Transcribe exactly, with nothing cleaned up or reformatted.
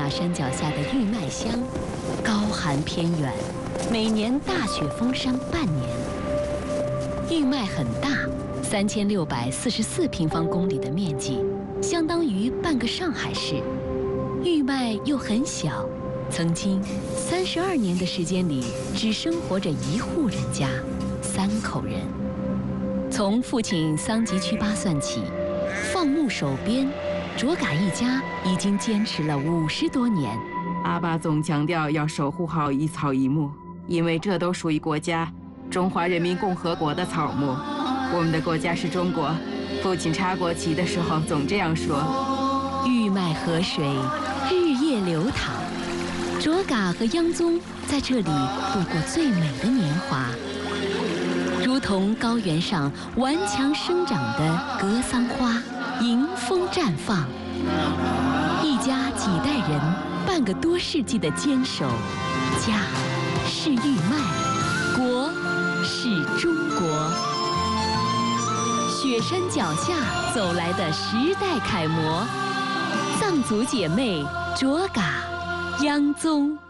嘎山脚下的玉麦乡，高寒偏远，每年大雪封山半年。玉麦很大，三千六百四十四平方公里的面积，相当于半个上海市。玉麦又很小，曾经三十二年的时间里，只生活着一户人家，三口人。从父亲桑吉曲巴算起，放牧守边，卓嘎一家已经坚持了五十多年。 阿爸总强调要守护好一草一木，因为这都属于国家中华人民共和国的草木。我们的国家是中国，父亲插国旗的时候总这样说。 玉麦河水日夜流淌，卓嘎和央宗在这里度过最美的年华，如同高原上顽强生长的格桑花，迎风绽放。一家几代人，半个多世纪的坚守，家是玉麦，国是中国。雪山脚下走来的时代楷模，藏族姐妹卓嘎、央宗。